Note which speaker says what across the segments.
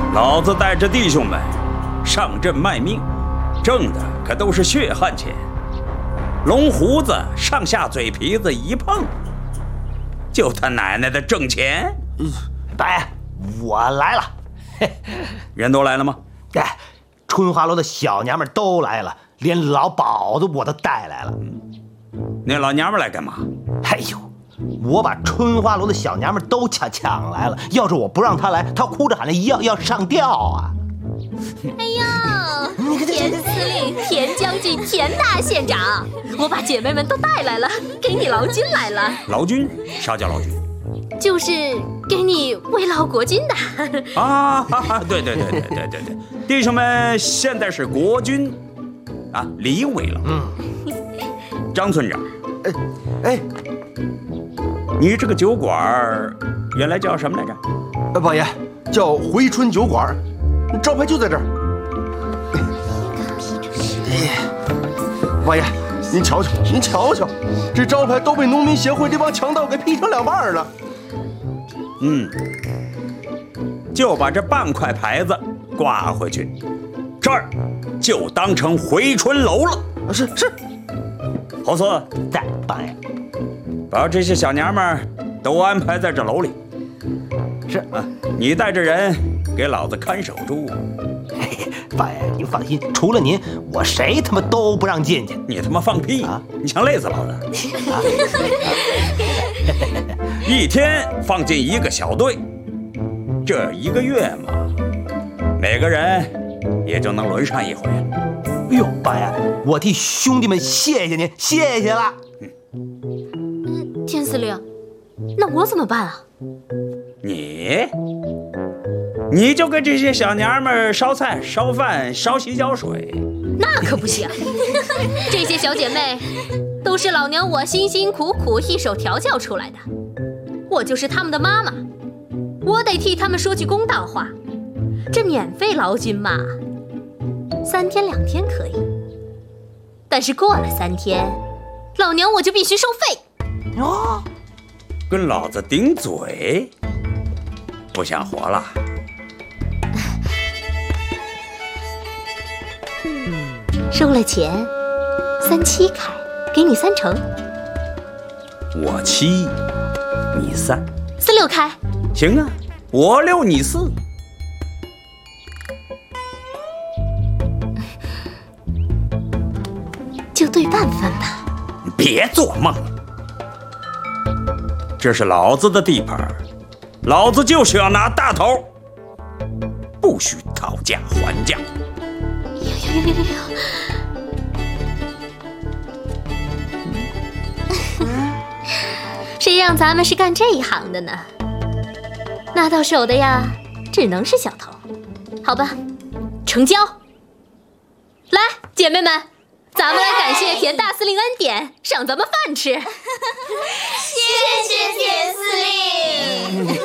Speaker 1: 老子带着弟兄们上阵卖命，挣的可都是血汗钱。龙胡子上下嘴皮子一碰，就他奶奶的挣钱！
Speaker 2: 大爷，我来了。
Speaker 1: 人都来了吗？
Speaker 2: 哎，春花楼的小娘们都来了，连老鸨子我都带来了。
Speaker 1: 那老娘们来干嘛？
Speaker 2: 哎呦，我把春花楼的小娘们都抢来了。要是我不让她来，她哭着喊着要上吊啊！
Speaker 3: 哎呦，田司令、田将军、田大县长，我把姐妹们都带来了，给你劳军来了。
Speaker 1: 劳军？啥叫劳军？
Speaker 3: 就是给你慰劳国军的。
Speaker 1: 啊，对，弟兄们现在是国军啊，李慰劳。张村长，
Speaker 4: 哎，
Speaker 1: 你这个酒馆原来叫什么来着？
Speaker 4: 宝爷，叫回春酒馆，招牌就在这儿。宝爷，您瞧瞧，这招牌都被农民协会这帮强盗给劈成两半了。
Speaker 1: 就把这半块牌子挂回去，这儿就当成回春楼了。
Speaker 4: 是。
Speaker 1: 侯四，
Speaker 2: 在，大爷。
Speaker 1: 把这些小娘们儿都安排在这楼里。
Speaker 2: 是
Speaker 1: 啊，你带着人给老子看守住。
Speaker 2: 大爷，您放心，除了您，我谁他妈都不让进去。
Speaker 1: 你他妈放屁啊！你想累死老子？一天放进一个小队，这1个月嘛，每个人也就能轮上一回了。
Speaker 2: 哎呦，大爷，我替兄弟们谢谢您，谢谢了。
Speaker 3: 田司令，那我怎么办啊？
Speaker 1: 你就给这些小娘们烧菜、烧饭、烧洗脚水。
Speaker 3: 那可不行，这些小姐妹都是老娘我辛辛苦苦一手调教出来的，我就是她们的妈妈，我得替她们说句公道话。这免费劳军嘛，3天2天可以，但是过了3天，老娘我就必须收费。
Speaker 2: 哦，
Speaker 1: 跟老子顶嘴，不想活了？
Speaker 3: 收了钱，3七开，给你3成。
Speaker 1: 我7，你3，4、
Speaker 3: 6开。
Speaker 1: 行啊，我6你4。
Speaker 3: 就对半分吧。
Speaker 1: 别做梦了，这是老子的地盘，老子就是要拿大头，不许讨价还价。
Speaker 3: 谁让咱们是干这一行的呢？拿到手的呀，只能是小头。好吧，成交。来，姐妹们，咱们来感谢田大司令恩典，赏咱们饭吃。谢谢田司令。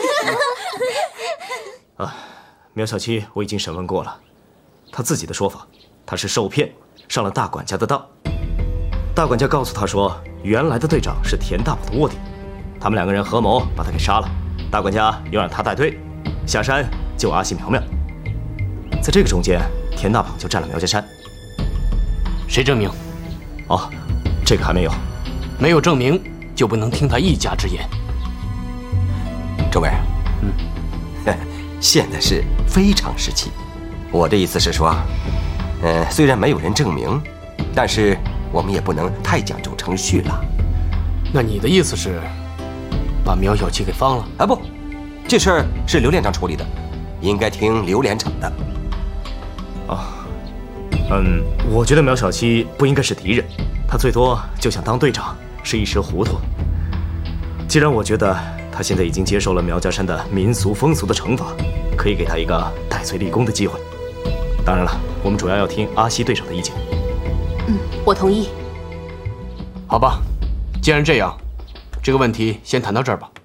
Speaker 5: 苗小七我已经审问过了，他自己的说法，他是受骗上了大管家的当。大管家告诉他说，原来的队长是田大宝的卧底，他们2个人合谋把他给杀了。大管家又让他带队下山救阿西苗苗，在这个中间，田大宝就占了苗家山。
Speaker 6: 谁证明？
Speaker 5: 哦，这个还没有。
Speaker 6: 没有证明就不能听他一家之言。
Speaker 7: 周伟，现在是非常时期，我的意思是说，虽然没有人证明，但是我们也不能太讲究程序了。
Speaker 6: 那你的意思是，把苗小七给放了？
Speaker 7: 啊不，这事儿是刘连长处理的，应该听刘连长的。
Speaker 5: 我觉得苗小七不应该是敌人，他最多就想当队长，是一时糊涂。既然我觉得他现在已经接受了苗家山的民俗风俗的惩罚，可以给他一个戴罪立功的机会。当然了，我们主要要听阿西队长的意见。
Speaker 3: 我同意。
Speaker 6: 好吧，既然这样，这个问题先谈到这儿吧。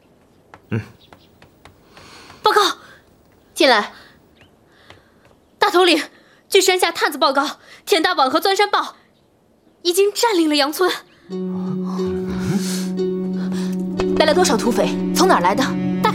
Speaker 3: 报告，进来。大头领，据山下探子报告，田大宝和钻山豹已经占领了杨村。
Speaker 8: 带来多少土匪？从哪儿来的？